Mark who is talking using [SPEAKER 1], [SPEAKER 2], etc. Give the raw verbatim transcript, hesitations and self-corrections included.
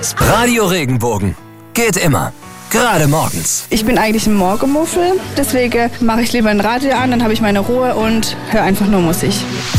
[SPEAKER 1] Morgens. Radio Regenbogen. Geht immer. Gerade morgens.
[SPEAKER 2] Ich bin eigentlich ein Morgenmuffel, deswegen mache ich lieber ein Radio an, dann habe ich meine Ruhe und höre einfach nur Musik.